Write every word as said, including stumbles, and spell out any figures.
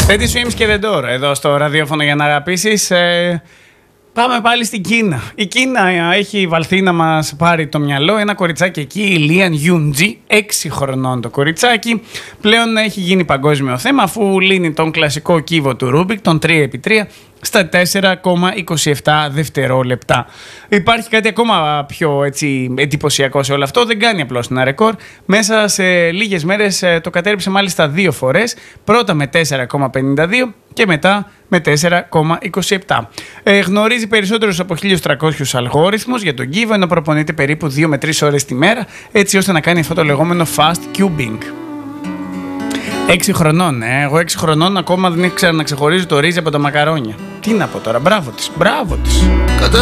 Teddy Swims και The Door εδώ στο ραδιόφωνο για να αγαπήσεις. Ε, πάμε πάλι στην Κίνα. Η Κίνα έχει βαλθεί να μας πάρει το μυαλό. Ένα κοριτσάκι εκεί, η Λίαν Γιούντζι, έξι χρονών το κοριτσάκι. Πλέον έχει γίνει παγκόσμιο θέμα αφού λύνει τον κλασικό κύβο του Ρούμπικ, τον τρία επί τρία, στα τέσσερα κόμμα είκοσι επτά δευτερόλεπτα. Υπάρχει κάτι ακόμα πιο έτσι, εντυπωσιακό σε όλο αυτό. Δεν κάνει απλώς ένα ρεκόρ. Μέσα σε λίγες μέρες το κατέρριψε μάλιστα δύο φορές. Πρώτα με τέσσερα κόμμα πενήντα δύο και μετά με τέσσερα κόμμα είκοσι επτά. Ε, γνωρίζει περισσότερους από χίλιους τριακόσιους αλγόριθμους για τον κύβο, ενώ προπονείται περίπου δύο με τρεις ώρες τη μέρα, έτσι ώστε να κάνει αυτό το λεγόμενο fast cubing. Έξι χρονών, ε. Εγώ έξι χρονών ακόμα δεν ήξερα να ξεχωρίζω το ρύζι από τα μακαρόνια. Τι να πω τώρα, μπράβο της, μπράβο της.